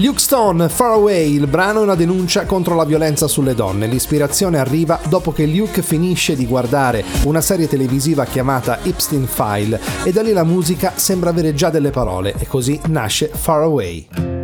Luke Stone, Far Away, il brano è una denuncia contro la violenza sulle donne. L'ispirazione arriva dopo che Luke finisce di guardare una serie televisiva chiamata Epstein File e da lì la musica sembra avere già delle parole e così nasce Far Away.